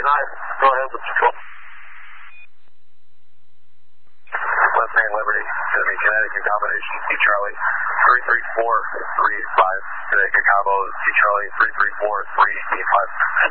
Go ahead with control. West Main Liberty, going to be Connecticut combination C Charlie 33435. Connecticut combo C Charlie 33435.